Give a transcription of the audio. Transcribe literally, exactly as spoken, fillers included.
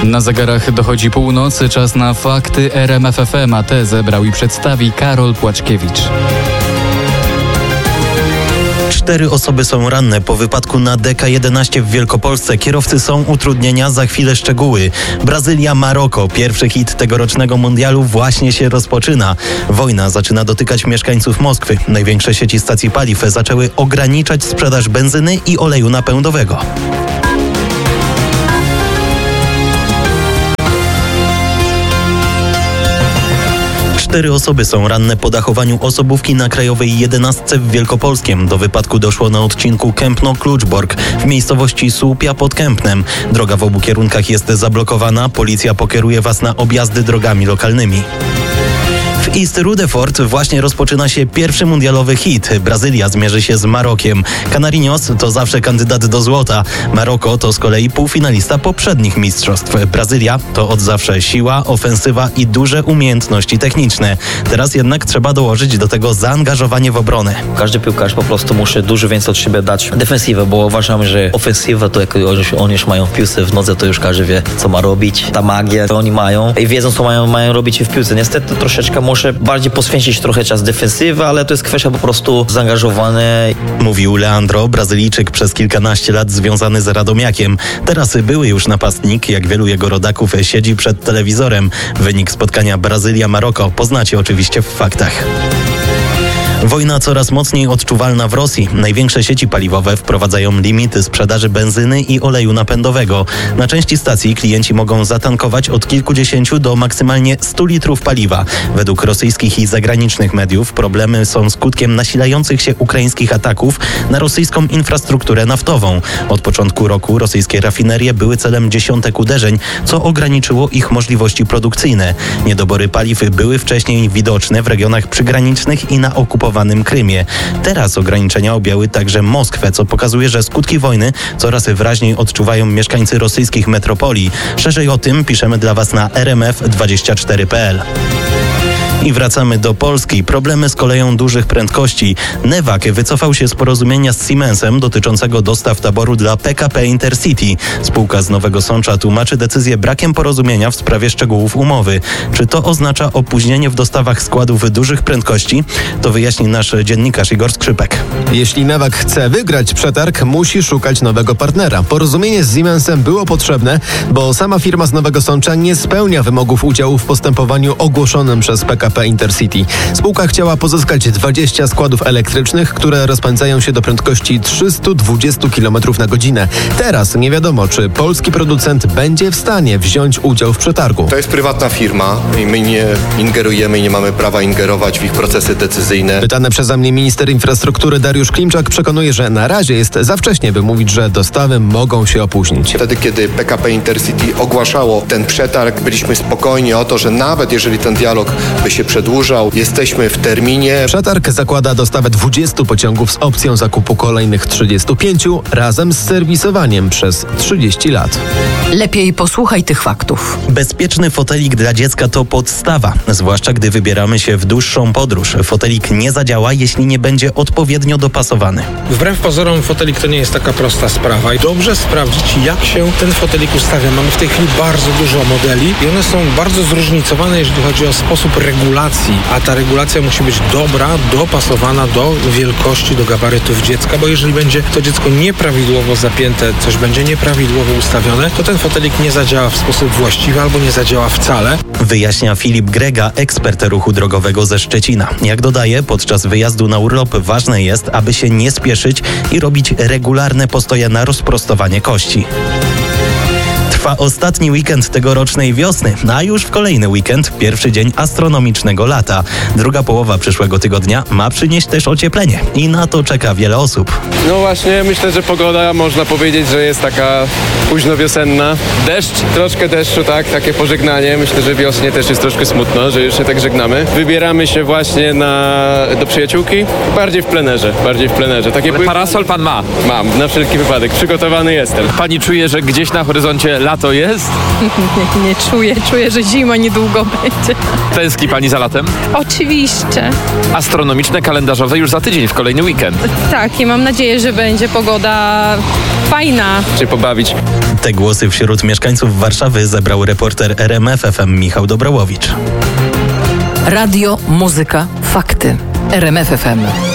Na zegarach dochodzi północy, czas na fakty R M F F M, a te zebrał i przedstawi Karol Płaczkiewicz. Cztery osoby są ranne po wypadku na D K jedenaście w Wielkopolsce. Kierowcy są utrudnienia, za chwilę szczegóły. Brazylia, Maroko. Pierwszy hit tegorocznego mundialu właśnie się rozpoczyna. Wojna zaczyna dotykać mieszkańców Moskwy. Największe sieci stacji paliw zaczęły ograniczać sprzedaż benzyny i oleju napędowego. Cztery osoby są ranne po dachowaniu osobówki na Krajowej jedenastce w Wielkopolskiem. Do wypadku doszło na odcinku Kępno-Kluczbork w miejscowości Słupia pod Kępnem. Droga w obu kierunkach jest zablokowana. Policja pokieruje Was na objazdy drogami lokalnymi. W East Rutherford właśnie rozpoczyna się pierwszy mundialowy hit. Brazylia zmierzy się z Marokiem. Canarinos to zawsze kandydat do złota. Maroko to z kolei półfinalista poprzednich mistrzostw. Brazylia to od zawsze siła, ofensywa i duże umiejętności techniczne. Teraz jednak trzeba dołożyć do tego zaangażowanie w obronę. Każdy piłkarz po prostu musi dużo więcej od siebie dać defensywę, bo uważam, że ofensywa to jak oni już mają w piłce w nodze, to już każdy wie, co ma robić. Ta magia to oni mają i wiedzą, co mają, mają robić w piłce. Niestety troszeczkę muszę bardziej poświęcić trochę czas defensywy, ale to jest kwestia po prostu zaangażowane. Mówił Leandro, Brazylijczyk przez kilkanaście lat związany z Radomiakiem. Teraz były już napastnik, jak wielu jego rodaków, siedzi przed telewizorem. Wynik spotkania Brazylia-Maroko poznacie oczywiście w faktach. Wojna coraz mocniej odczuwalna w Rosji. Największe sieci paliwowe wprowadzają limity sprzedaży benzyny i oleju napędowego. Na części stacji klienci mogą zatankować od kilkudziesięciu do maksymalnie stu litrów paliwa. Według rosyjskich i zagranicznych mediów problemy są skutkiem nasilających się ukraińskich ataków na rosyjską infrastrukturę naftową. Od początku roku rosyjskie rafinerie były celem dziesiątek uderzeń, co ograniczyło ich możliwości produkcyjne. Niedobory paliw były wcześniej widoczne w regionach przygranicznych i na okupowanych Krymie. Teraz ograniczenia objęły także Moskwę, co pokazuje, że skutki wojny coraz wyraźniej odczuwają mieszkańcy rosyjskich metropolii. Szerzej o tym piszemy dla Was na r m f dwadzieścia cztery kropka p l. I wracamy do Polski. Problemy z koleją dużych prędkości. Newag wycofał się z porozumienia z Siemensem dotyczącego dostaw taboru dla P K P Intercity. Spółka z Nowego Sącza tłumaczy decyzję brakiem porozumienia w sprawie szczegółów umowy. Czy to oznacza opóźnienie w dostawach składów dużych prędkości? To wyjaśni nasz dziennikarz Igor Skrzypek. Jeśli Newag chce wygrać przetarg, musi szukać nowego partnera. Porozumienie z Siemensem było potrzebne, bo sama firma z Nowego Sącza nie spełnia wymogów udziału w postępowaniu ogłoszonym przez P K P Intercity. Spółka chciała pozyskać dwadzieścia składów elektrycznych, które rozpędzają się do prędkości trzysta dwadzieścia kilometrów na godzinę. Teraz nie wiadomo, czy polski producent będzie w stanie wziąć udział w przetargu. To jest prywatna firma i my nie ingerujemy i nie mamy prawa ingerować w ich procesy decyzyjne. Pytany przeze mnie minister infrastruktury Dariusz Klimczak przekonuje, że na razie jest za wcześnie, by mówić, że dostawy mogą się opóźnić. Wtedy, kiedy P K P Intercity ogłaszało ten przetarg, byliśmy spokojni o to, że nawet jeżeli ten dialog by się przedłużał, jesteśmy w terminie. Przetarg zakłada dostawę dwudziestu pociągów z opcją zakupu kolejnych trzydziestu pięciu razem z serwisowaniem przez trzydzieści lat. Lepiej posłuchaj tych faktów. Bezpieczny fotelik dla dziecka to podstawa, zwłaszcza gdy wybieramy się w dłuższą podróż. Fotelik nie zadziała, jeśli nie będzie odpowiednio dopasowany. Wbrew pozorom fotelik to nie jest taka prosta sprawa i dobrze sprawdzić, jak się ten fotelik ustawia. Mamy w tej chwili bardzo dużo modeli i one są bardzo zróżnicowane, jeżeli chodzi o sposób regulacji, a ta regulacja musi być dobra, dopasowana do wielkości, do gabarytów dziecka, bo jeżeli będzie to dziecko nieprawidłowo zapięte, coś będzie nieprawidłowo ustawione, to ten fotelik nie zadziała w sposób właściwy albo nie zadziała wcale. Wyjaśnia Filip Grega, ekspert ruchu drogowego ze Szczecina. Jak dodaje, podczas wyjazdu na urlop ważne jest, aby się nie spieszyć i robić regularne postoje na rozprostowanie kości. Trwa ostatni weekend tegorocznej wiosny, a już w kolejny weekend pierwszy dzień astronomicznego lata. Druga połowa przyszłego tygodnia ma przynieść też ocieplenie i na to czeka wiele osób. No właśnie, myślę, że pogoda można powiedzieć, że jest taka późno wiosenna. Deszcz, troszkę deszczu, tak, takie pożegnanie. Myślę, że wiośnie też jest troszkę smutno, że już się tak żegnamy. Wybieramy się właśnie na, do przyjaciółki, bardziej w plenerze, bardziej w plenerze. Takie parasol pan ma? Mam, na wszelki wypadek, przygotowany jestem. Pani czuje, że gdzieś na horyzoncie że lato jest? Nie, nie czuję, czuję, że zima niedługo będzie. Tęskni pani za latem? Oczywiście. Astronomiczne, kalendarzowe już za tydzień, w kolejny weekend. Tak, i mam nadzieję, że będzie pogoda fajna. Się pobawić. Te głosy wśród mieszkańców Warszawy zebrał reporter R M F F M Michał Dobrałowicz. Radio, muzyka, fakty. R M F F M.